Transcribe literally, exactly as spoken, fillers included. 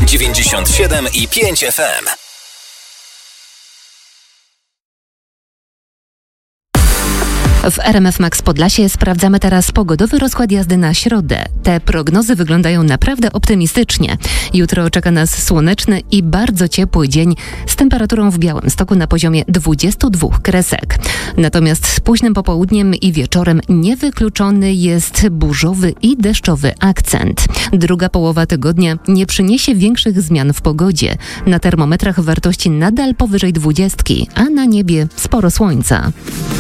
dziewięćdziesiąt siedem i pięć F M. W R M F Max Podlasie sprawdzamy teraz pogodowy rozkład jazdy na środę. Te prognozy wyglądają naprawdę optymistycznie. Jutro czeka nas słoneczny i bardzo ciepły dzień z temperaturą w Białymstoku na poziomie dwudziestu dwóch kresek. Natomiast z późnym popołudniem i wieczorem niewykluczony jest burzowy i deszczowy akcent. Druga połowa tygodnia nie przyniesie większych zmian w pogodzie. Na termometrach wartości nadal powyżej dwudziestki, a na niebie sporo słońca.